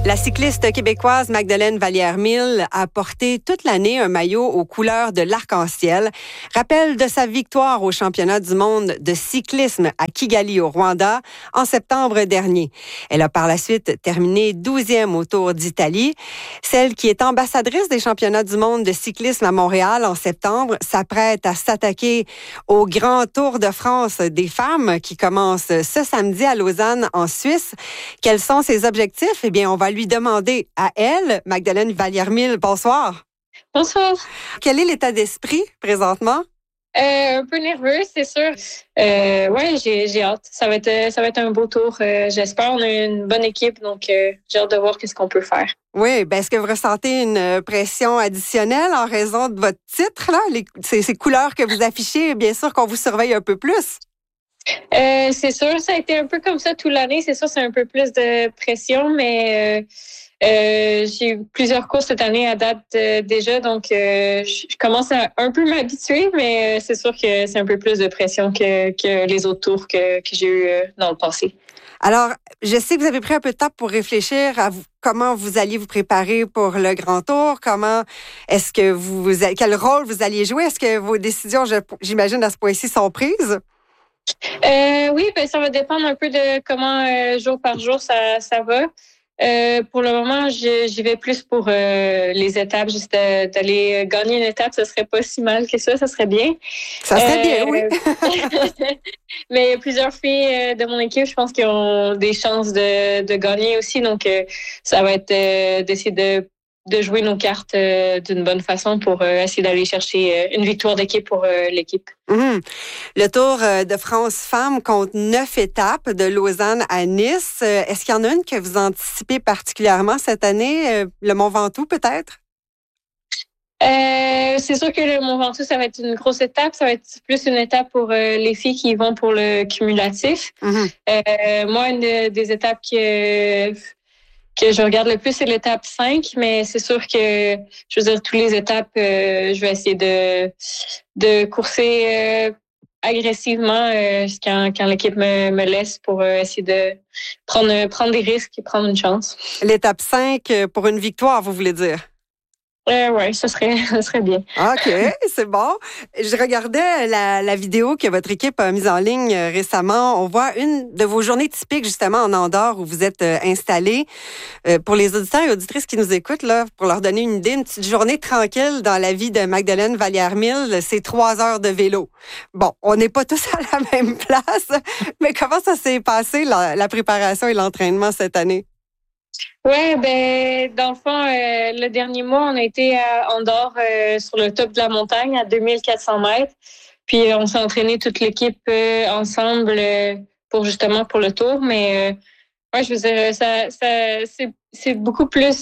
La cycliste québécoise Magdeleine Vallière-Mille a porté toute l'année un maillot aux couleurs de l'arc-en-ciel. Rappel de sa victoire au championnat du monde de cyclisme à Kigali au Rwanda en septembre dernier. Elle a par la suite terminé 12e au Tour d'Italie. Celle qui est ambassadrice des championnats du monde de cyclisme à Montréal en septembre s'apprête à s'attaquer au Grand Tour de France des femmes qui commence ce samedi à Lausanne en Suisse. Quels sont ses objectifs? Eh bien, on va lui demander à elle, Magdeleine Vallière-Mille. Bonsoir. Bonsoir. Quel est l'état d'esprit présentement? Un peu nerveux, c'est sûr. Ouais, j'ai hâte. Ça va être un beau tour. J'espère. On a une bonne équipe, donc j'ai hâte de voir qu'est-ce qu'on peut faire. Oui, ben est-ce que vous ressentez une pression additionnelle en raison de votre titre, là? Ces couleurs que vous affichez, bien sûr qu'on vous surveille un peu plus. C'est sûr, ça a été un peu comme ça toute l'année. C'est sûr, c'est un peu plus de pression, mais j'ai eu plusieurs courses cette année à date déjà, donc je commence à un peu m'habituer, mais c'est sûr que c'est un peu plus de pression que les autres tours que j'ai eu dans le passé. Alors, je sais que vous avez pris un peu de temps pour réfléchir à comment vous alliez vous préparer pour le Grand Tour. Quel rôle vous alliez jouer? Est-ce que vos décisions, j'imagine, à ce point-ci, sont prises? Oui, ben ça va dépendre un peu de comment jour par jour ça va. Pour le moment, j'y vais plus pour les étapes, juste d'aller gagner une étape, ça serait pas si mal que ça serait bien. Ça serait bien, oui. Mais il y a plusieurs filles de mon équipe, je pense, qui ont des chances de gagner aussi, donc ça va être d'essayer de jouer nos cartes d'une bonne façon pour essayer d'aller chercher une victoire d'équipe pour l'équipe. Mmh. Le Tour de France Femmes compte 9 étapes de Lausanne à Nice. Est-ce qu'il y en a une que vous anticipez particulièrement cette année? Le Mont Ventoux, peut-être? C'est sûr que le Mont Ventoux, ça va être une grosse étape. Ça va être plus une étape pour les filles qui vont pour le cumulatif. Mm-hmm. Moi, une des étapes que je regarde le plus, c'est l'étape 5, mais c'est sûr que, je veux dire, toutes les étapes, je vais essayer de courser agressivement quand l'équipe me laisse pour essayer de prendre des risques et prendre une chance. L'étape 5 pour une victoire, vous voulez dire? Oui, ça serait bien. OK, c'est bon. Je regardais la vidéo que votre équipe a mise en ligne récemment. On voit une de vos journées typiques, justement, en Andorre, où vous êtes installés. Pour les auditeurs et auditrices qui nous écoutent, là, pour leur donner une idée, une petite journée tranquille dans la vie de Magdeleine Vallière-Mille, c'est 3 heures de vélo. Bon, on n'est pas tous à la même place, mais comment ça s'est passé, la préparation et l'entraînement cette année? Ouais, ben dans le fond, le dernier mois, on a été à Andorre sur le top de la montagne à 2400 mètres. Puis on s'est entraîné toute l'équipe ensemble pour le tour. Mais ouais, je veux dire, c'est beaucoup plus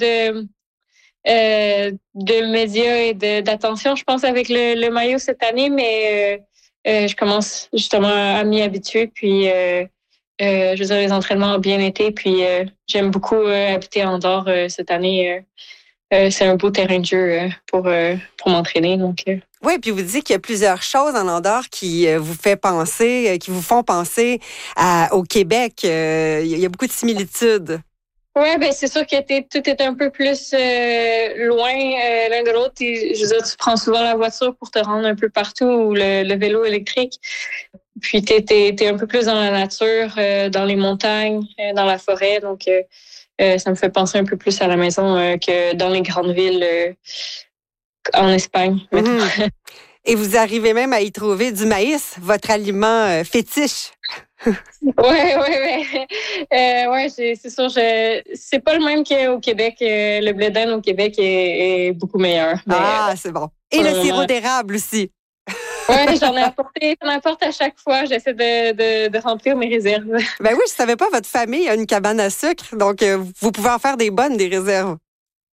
de médias et d'attention, je pense, avec le maillot cette année. Mais je commence justement à m'y habituer. Puis je veux dire, les entraînements ont bien été, puis j'aime beaucoup habiter à Andorre cette année. C'est un beau terrain de jeu pour m'entraîner. Donc, Oui, puis vous dites qu'il y a plusieurs choses en Andorre qui qui vous font penser au Québec. Il y a beaucoup de similitudes. Ouais, ben c'est sûr que tout est un peu plus loin l'un de l'autre. Je veux dire, tu prends souvent la voiture pour te rendre un peu partout ou le vélo électrique. Puis t'es un peu plus dans la nature, dans les montagnes, dans la forêt. Donc ça me fait penser un peu plus à la maison que dans les grandes villes en Espagne. Mmh. Et vous arrivez même à y trouver du maïs, votre aliment fétiche. Ouais, c'est sûr. C'est pas le même qu'au Québec. Le blé d'Inde au Québec est beaucoup meilleur. Ah, c'est bon. Et le sirop d'érable aussi. Oui, j'en apporte à chaque fois. J'essaie de remplir mes réserves. Ben oui, je savais pas, votre famille a une cabane à sucre, donc vous pouvez en faire des réserves.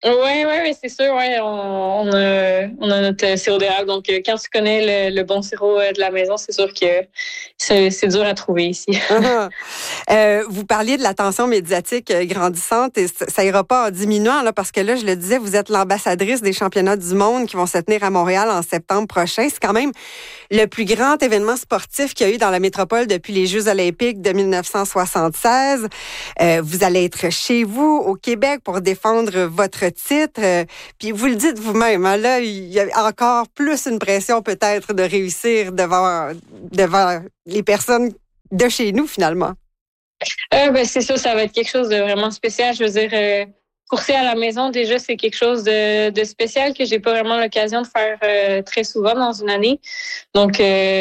Oui, c'est sûr. Ouais, on a notre sirop d'érable. Donc, quand tu connais le bon sirop de la maison, c'est sûr que c'est dur à trouver ici. Vous parliez de la tension médiatique grandissante et ça ira pas en diminuant, là, parce que là, je le disais, vous êtes l'ambassadrice des championnats du monde qui vont se tenir à Montréal en septembre prochain. C'est quand même le plus grand événement sportif qu'il y a eu dans la métropole depuis les Jeux olympiques de 1976. Vous allez être chez vous, au Québec, pour défendre votre titre. Puis vous le dites vous-même, hein, là, il y a encore plus une pression peut-être de réussir devant les personnes de chez nous, finalement. C'est sûr, ça va être quelque chose de vraiment spécial. Je veux dire, courser à la maison, déjà, c'est quelque chose de spécial que j'ai pas vraiment l'occasion de faire très souvent dans une année. Donc,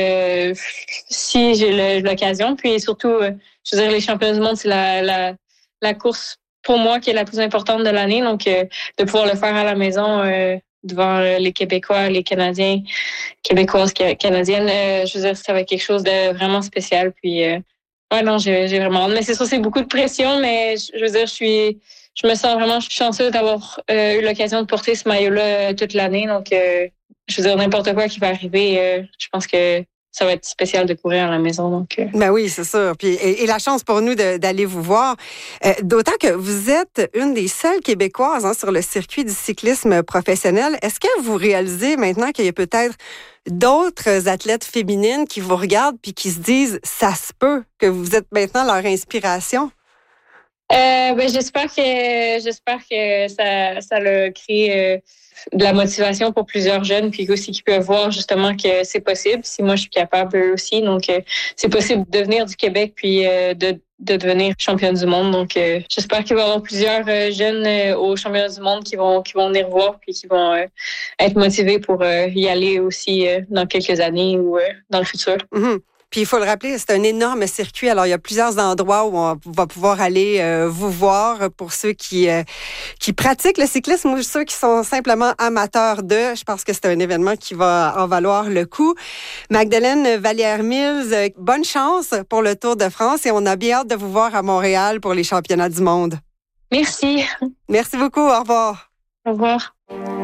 si j'ai l'occasion, puis surtout, je veux dire, les championnats du monde, c'est la course pour moi qui est la plus importante de l'année. Donc, de pouvoir le faire à la maison devant les Québécois, les Canadiens, Québécoises, Canadiennes, je veux dire, ça va être quelque chose de vraiment spécial. Puis, ouais, non, j'ai vraiment hâte. Mais c'est sûr, c'est beaucoup de pression, mais je veux dire, je me sens vraiment chanceuse d'avoir eu l'occasion de porter ce maillot-là toute l'année. Donc, je veux dire, n'importe quoi qui va arriver, je pense que ça va être spécial de courir à la maison. Donc, Ben oui, c'est sûr. Puis, et la chance pour nous d'aller vous voir. D'autant que vous êtes une des seules Québécoises sur le circuit du cyclisme professionnel. Est-ce que vous réalisez maintenant qu'il y a peut-être d'autres athlètes féminines qui vous regardent puis qui se disent, ça se peut que vous êtes maintenant leur inspiration? J'espère que ça a créé de la motivation pour plusieurs jeunes, puis aussi qu'ils peuvent voir justement que c'est possible. Si moi je suis capable, eux aussi. Donc c'est possible de venir du Québec puis de devenir championne du monde. Donc j'espère qu'il va y avoir plusieurs jeunes au championnat du monde qui vont venir voir puis qui vont être motivés pour y aller aussi dans quelques années ou dans le futur. Mm-hmm. Puis il faut le rappeler, c'est un énorme circuit. Alors, il y a plusieurs endroits où on va pouvoir aller vous voir pour ceux qui pratiquent le cyclisme ou ceux qui sont simplement amateurs de. Je pense que c'est un événement qui va en valoir le coup. Magdeleine Vallière-Mills, bonne chance pour le Tour de France et on a bien hâte de vous voir à Montréal pour les championnats du monde. Merci. Merci beaucoup. Au revoir. Au revoir.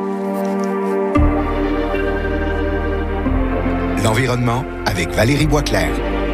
L'environnement avec Valérie Boisclair.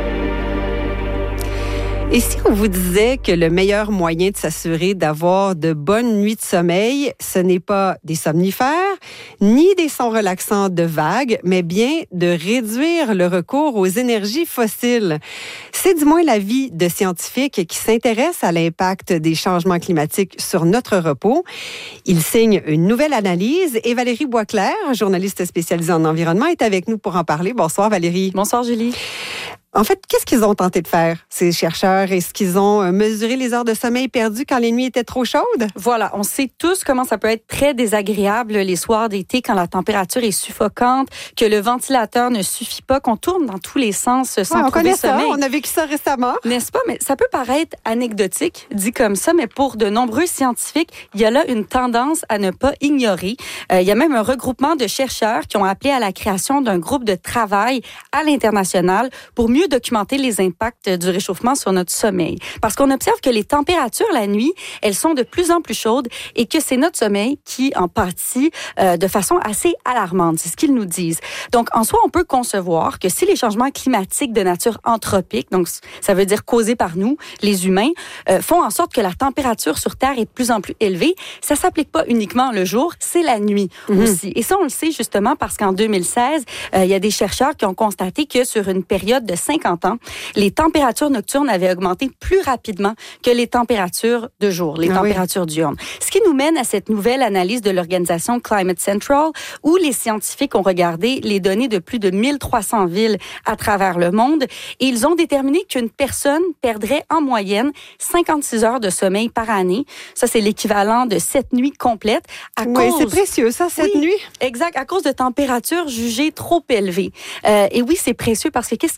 Et si on vous disait que le meilleur moyen de s'assurer d'avoir de bonnes nuits de sommeil, ce n'est pas des somnifères, ni des sons relaxants de vagues, mais bien de réduire le recours aux énergies fossiles. C'est du moins l'avis de scientifiques qui s'intéressent à l'impact des changements climatiques sur notre repos. Ils signent une nouvelle analyse et Valérie Boisclair, journaliste spécialisée en environnement, est avec nous pour en parler. Bonsoir Valérie. Bonsoir Julie. En fait, qu'est-ce qu'ils ont tenté de faire, ces chercheurs? Est-ce qu'ils ont mesuré les heures de sommeil perdues quand les nuits étaient trop chaudes? Voilà, on sait tous comment ça peut être très désagréable les soirs d'été quand la température est suffocante, que le ventilateur ne suffit pas, qu'on tourne dans tous les sens sans trouver sommeil. On a vécu ça récemment. N'est-ce pas? Mais ça peut paraître anecdotique, dit comme ça, mais pour de nombreux scientifiques, il y a là une tendance à ne pas ignorer. Il y a même un regroupement de chercheurs qui ont appelé à la création d'un groupe de travail à l'international pour mieux documenter les impacts du réchauffement sur notre sommeil. Parce qu'on observe que les températures la nuit, elles sont de plus en plus chaudes et que c'est notre sommeil qui en pâtit de façon assez alarmante. C'est ce qu'ils nous disent. Donc, en soi, on peut concevoir que si les changements climatiques de nature anthropique, donc ça veut dire causés par nous, les humains, font en sorte que la température sur Terre est de plus en plus élevée, ça s'applique pas uniquement le jour, c'est la nuit aussi. Et ça, on le sait justement parce qu'en 2016, il y a des chercheurs qui ont constaté que sur une période de 50 ans, les températures nocturnes avaient augmenté plus rapidement que les températures de jour, les températures diurnes. Ce qui nous mène à cette nouvelle analyse de l'organisation Climate Central, où les scientifiques ont regardé les données de plus de 1300 villes à travers le monde et ils ont déterminé qu'une personne perdrait en moyenne 56 heures de sommeil par année. Ça, c'est l'équivalent de 7 nuits complètes. Oui, c'est précieux, ça, 7 nuits. Exact, à cause de températures jugées trop élevées. Et oui, c'est précieux parce que qu'est-ce qui se passe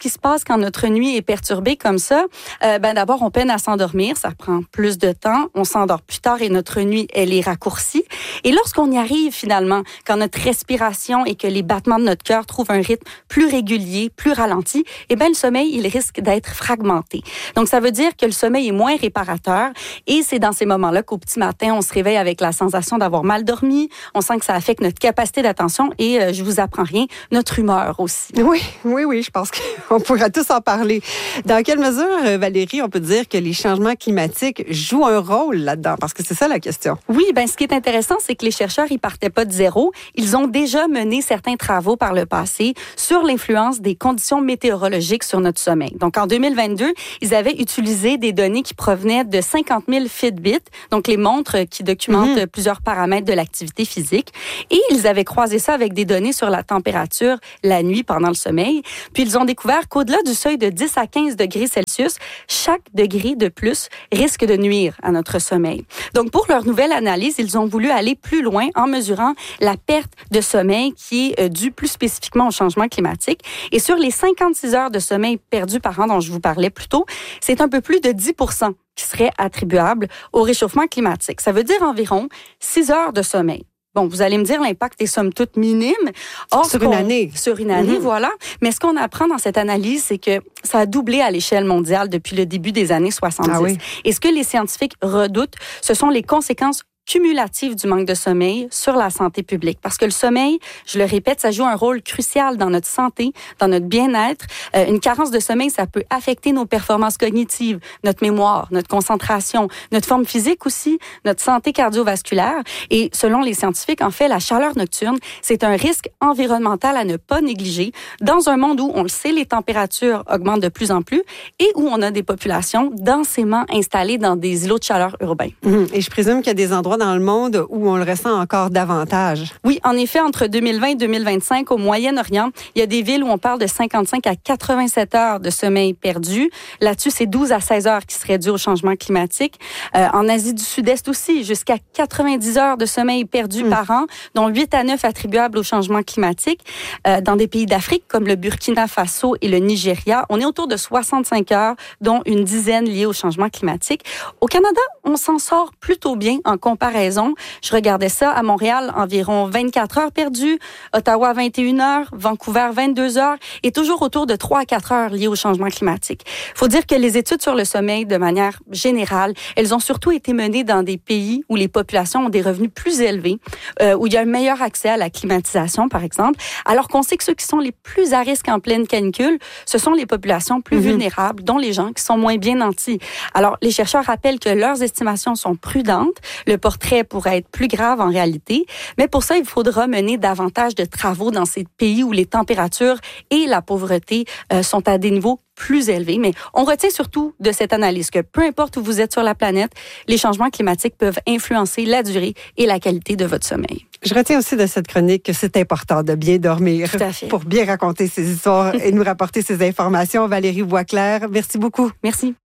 quand notre nuit est perturbée comme ça? D'abord, on peine à s'endormir, ça prend plus de temps, on s'endort plus tard et notre nuit, elle est raccourcie. Et lorsqu'on y arrive finalement, quand notre respiration et que les battements de notre cœur trouvent un rythme plus régulier, plus ralenti, le sommeil, il risque d'être fragmenté. Donc, ça veut dire que le sommeil est moins réparateur et c'est dans ces moments-là qu'au petit matin, on se réveille avec la sensation d'avoir mal dormi, on sent que ça affecte notre capacité d'attention et, je vous apprends rien, notre humeur aussi. Oui, je pense qu'on pourra tous en parler. Dans quelle mesure, Valérie, on peut dire que les changements climatiques jouent un rôle là-dedans? Parce que c'est ça la question. Oui, ce qui est intéressant, c'est que les chercheurs, ils partaient pas de zéro. Ils ont déjà mené certains travaux par le passé sur l'influence des conditions météorologiques sur notre sommeil. Donc, en 2022, ils avaient utilisé des données qui provenaient de 50 000 Fitbit, donc les montres qui documentent plusieurs paramètres de l'activité physique. Et ils avaient croisé ça avec des données sur la température la nuit pendant le sommeil. Puis, ils ont découvert qu'au-delà du seuil de 10 à 15 degrés Celsius, chaque degré de plus risque de nuire à notre sommeil. Donc, pour leur nouvelle analyse, ils ont voulu aller plus loin en mesurant la perte de sommeil qui est due plus spécifiquement au changement climatique. Et sur les 56 heures de sommeil perdues par an dont je vous parlais plus tôt, c'est un peu plus de 10% qui serait attribuable au réchauffement climatique. Ça veut dire environ 6 heures de sommeil. Bon, vous allez me dire, l'impact est somme toute minime. Or, sur une année. Sur une année, voilà. Mais ce qu'on apprend dans cette analyse, c'est que ça a doublé à l'échelle mondiale depuis le début des années 70. Ah oui. Et ce que les scientifiques redoutent, ce sont les conséquences cumulative du manque de sommeil sur la santé publique. Parce que le sommeil, je le répète, ça joue un rôle crucial dans notre santé, dans notre bien-être. Une carence de sommeil, ça peut affecter nos performances cognitives, notre mémoire, notre concentration, notre forme physique aussi, notre santé cardiovasculaire. Et selon les scientifiques, en fait, la chaleur nocturne, c'est un risque environnemental à ne pas négliger dans un monde où, on le sait, les températures augmentent de plus en plus et où on a des populations densément installées dans des îlots de chaleur urbains. Et je présume qu'il y a des endroits dans le monde où on le ressent encore davantage. Oui, en effet, entre 2020 et 2025, au Moyen-Orient, il y a des villes où on parle de 55 à 87 heures de sommeil perdu. Là-dessus, c'est 12 à 16 heures qui seraient dues au changement climatique. En Asie du Sud-Est aussi, jusqu'à 90 heures de sommeil perdu par an, dont 8 à 9 attribuables au changement climatique. Dans des pays d'Afrique comme le Burkina Faso et le Nigeria, on est autour de 65 heures, dont une dizaine liées au changement climatique. Au Canada, on s'en sort plutôt bien en comparaison. Je regardais ça à Montréal, environ 24 heures perdues, Ottawa 21 heures, Vancouver 22 heures et toujours autour de 3 à 4 heures liées au changement climatique. Il faut dire que les études sur le sommeil, de manière générale, elles ont surtout été menées dans des pays où les populations ont des revenus plus élevés, où il y a un meilleur accès à la climatisation, par exemple, alors qu'on sait que ceux qui sont les plus à risque en pleine canicule, ce sont les populations plus vulnérables, dont les gens qui sont moins bien nantis. Alors, les chercheurs rappellent que leurs estimations sont prudentes. Le portrait pourrait être plus grave en réalité, mais pour ça, il faudra mener davantage de travaux dans ces pays où les températures et la pauvreté sont à des niveaux plus élevés. Mais on retient surtout de cette analyse que peu importe où vous êtes sur la planète, les changements climatiques peuvent influencer la durée et la qualité de votre sommeil. Je retiens aussi de cette chronique que c'est important de bien dormir pour bien raconter ces histoires et nous rapporter ces informations. Valérie Boisclair, merci beaucoup. Merci.